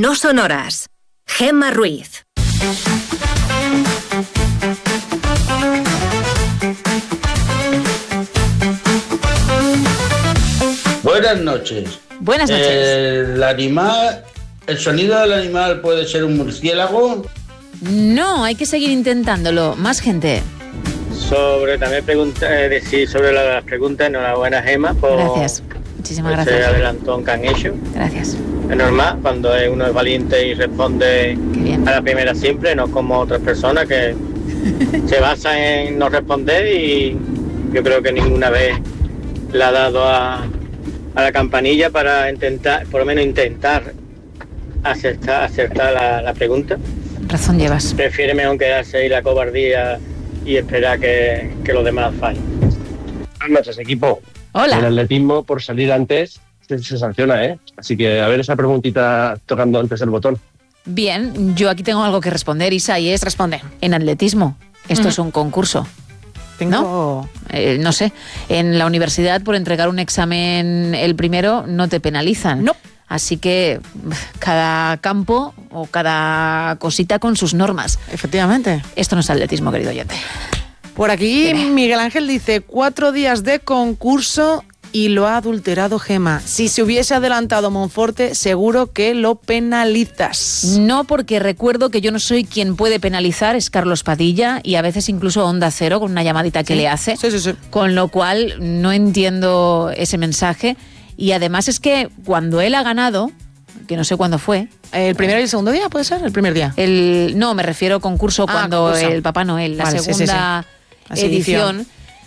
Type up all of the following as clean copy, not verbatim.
no son horas. Gemma Ruiz. Buenas noches. Buenas noches. ¿El sonido del animal puede ser un murciélago? No, hay que seguir intentándolo. Más gente. También decir sobre las preguntas, enhorabuena Gemma por Gracias. Muchísimas gracias. ese adelantón que han hecho. Gracias. Es normal cuando uno es valiente y responde a la primera siempre, no como otras personas que se basan en no responder, y yo creo que ninguna vez le ha dado a la campanilla para intentar, por lo menos intentar acertar la pregunta. Razón llevas. Prefiere mejor quedarse ahí la cobardía y esperar que los demás fallen. Buenas noches, equipo. Hola. El atletismo, por salir antes, se sanciona, ¿eh? Así que a ver esa preguntita tocando antes el botón. Bien, yo aquí tengo algo que responder, Isa, y es... Responde. En atletismo, esto es un concurso. ¿No? No sé, en la universidad por entregar un examen el primero no te penalizan. No. Así que cada campo o cada cosita con sus normas. Efectivamente. Esto no es atletismo, querido oyente. Por aquí Dime. Miguel Ángel dice 4 días de concurso y lo ha adulterado Gemma. Si se hubiese adelantado Monforte, seguro que lo penalizas. No, porque recuerdo que yo no soy quien puede penalizar, es Carlos Padilla, y a veces incluso Onda Cero con una llamadita que le hace. Sí. Con lo cual no entiendo ese mensaje. Y además es que cuando él ha ganado, que no sé cuándo fue... ¿El primero y el segundo día puede ser? ¿El primer día? No, me refiero concurso cuando concurso. el Papá Noel, la Vale, segunda sí. edición.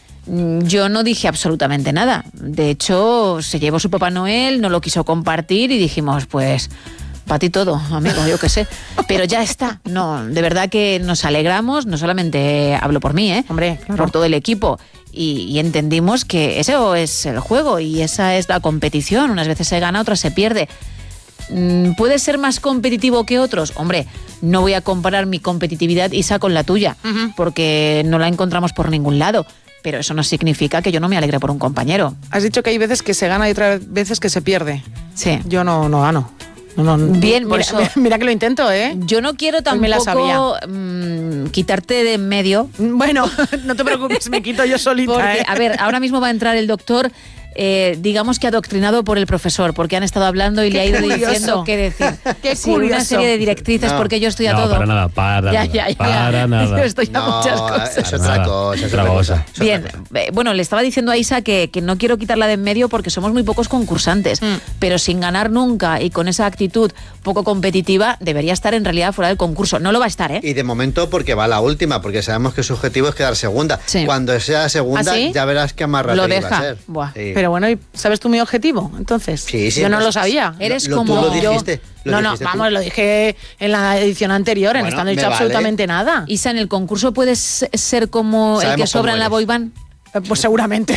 Yo no dije absolutamente nada. De hecho, se llevó su Papá Noel, no lo quiso compartir y dijimos, pues, para ti todo, amigo, yo qué sé. Pero ya está. No, de verdad que nos alegramos, no solamente hablo por mí, Hombre, claro. por todo el equipo. Y entendimos que eso es el juego y esa es la competición. Unas veces se gana, otras se pierde. ¿Puede ser más competitivo que otros? Hombre, no voy a comparar mi competitividad, Isa, con la tuya, porque no la encontramos por ningún lado. Pero eso no significa que yo no me alegre por un compañero. Has dicho que hay veces que se gana y otras veces que se pierde. Sí. Yo no gano. No, Bien, por mira, eso... Mira que lo intento, ¿eh? Yo no quiero Pues me la tampoco quitarte de en medio. Bueno, no te preocupes, me quito yo solita. Porque, a ver, ahora mismo va a entrar el doctor, digamos que adoctrinado por el profesor, porque han estado hablando y le ha ido diciendo qué decir. Qué sí, curioso. una serie de directrices, porque yo estoy a todo. Para nada, para nada. Yo estoy a muchas cosas. Es otra cosa. Bien, bueno, le estaba diciendo a Isa que no quiero quitarla de en medio porque somos muy pocos concursantes, pero sin ganar nunca y con esa actitud poco competitiva debería estar en realidad fuera del concurso. No lo va a estar, ¿eh? Y de momento porque va la última, porque sabemos que su objetivo es quedar segunda. Sí. Cuando sea segunda, ¿Ah, sí? ya verás qué amarrate Lo va a deja. ser. Buah. Sí. Pero bueno, ¿sabes tú mi objetivo? Entonces, Sí, yo no pues, lo sabía. Eres tú como lo yo. dijiste. No, vamos, lo dije en la edición anterior, en Bueno, esta no he me dicho vale. absolutamente nada. Isa, ¿en el concurso puedes ser como el que Sabemos sobra cómo en la eres. boyband? Pues seguramente.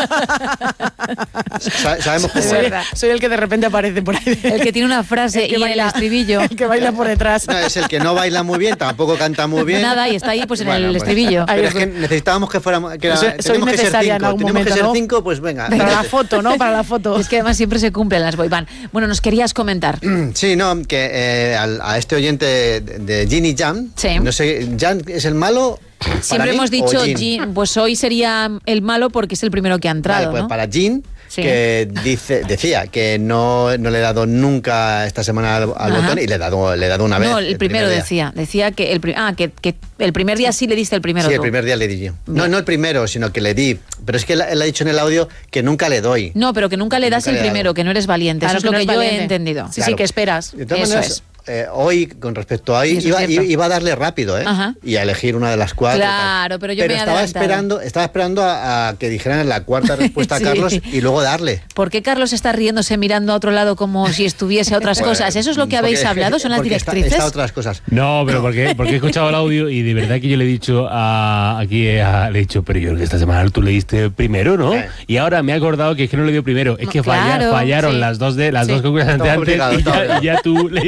Sabemos cómo Soy el que de repente aparece por ahí. El que tiene una frase El que y baila- el estribillo. El que baila por detrás. No, es el que no baila muy bien, tampoco canta muy bien. Nada, y está ahí pues en Bueno, el pues, estribillo. Pero es que necesitábamos que fuéramos... Soy tenemos que ser necesaria en 5. algún Tenemos que momento, ser ¿no? 5, pues venga. Para la espérate. foto, ¿no? Para la foto. Es que además siempre se cumplen las boyband. Bueno, nos querías comentar. Sí, no, que a este oyente de Ginny Jam, Sí. no sé, ¿Jan es el malo? para Siempre mí, hemos o dicho, Jin? pues hoy sería el malo porque es el primero que ha entrado, Vale, pues ¿no? para Jin, Sí. que decía que no le he dado nunca esta semana al Ajá. botón y le he dado una vez. No, el primero primer día. decía que que el primer día sí le diste el primero Sí, tú. el primer día le di yo. No el primero, sino que le di. Pero es que él ha dicho en el audio que nunca le doy. No, pero que nunca le das Nunca el le he dado. primero, que no eres valiente. Claro, Eso es lo no que es yo he valiente. entendido. Sí, sí, que esperas. De todas Eso maneras, es. hoy, con respecto a hoy, Y eso es cierto. iba a darle rápido, ¿eh? Ajá. Y a elegir una de las 4. Claro, pero yo me he estaba adelantado. esperando a que dijeran la cuarta respuesta Sí. a Carlos y luego darle. ¿Por qué Carlos está riéndose mirando a otro lado como si estuviese a otras cosas? ¿Eso es lo que habéis Porque- hablado? ¿Son las porque directrices? Está otras cosas. No, pero porque he escuchado el audio y de verdad que yo le he dicho le he dicho, pero yo creo que esta semana tú le diste primero, ¿no? Y ahora me he acordado que no le dio primero. Es que Claro, fallaron sí. las dos concursantes Estaba antes obligado, y estaba ya tú le diste obligado.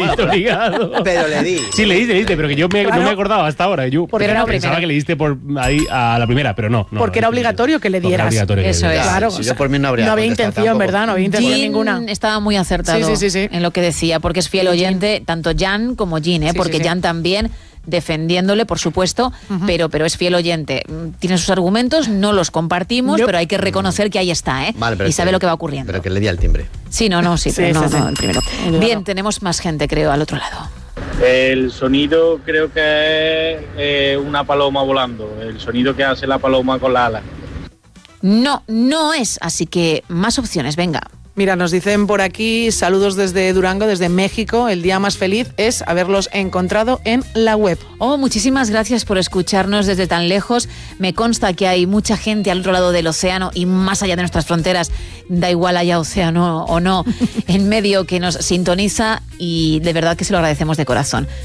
obligado. Pero le di. Sí, le diste, pero que yo no me acordaba hasta ahora. Yo Porque era pensaba que le diste por ahí a la primera, pero no. Porque era obligatorio que le dieras. Eso es. Claro. Si yo por mí no habría intención, tampoco. ¿verdad? No había intención Jean ninguna. estaba muy acertado Sí. en lo que decía, porque es fiel oyente, tanto Jan como Jean, Sí, porque sí. Jan también defendiéndole, por supuesto, pero es fiel oyente. Tiene sus argumentos, no los compartimos, pero hay que reconocer que ahí está, ¿eh? Vale, pero y sabe lo que va ocurriendo. Pero que le di al timbre. Sí, no, Sí, pero sí. el primero. Bien, tenemos más gente, creo, al otro lado. El sonido creo que es una paloma volando, el sonido que hace la paloma con la ala. No es, así que más opciones, venga. Mira, nos dicen por aquí, saludos desde Durango, desde México. El día más feliz es haberlos encontrado en la web. Oh, muchísimas gracias por escucharnos desde tan lejos. Me consta que hay mucha gente al otro lado del océano y más allá de nuestras fronteras, da igual haya océano o no, en medio, que nos sintoniza y de verdad que se lo agradecemos de corazón.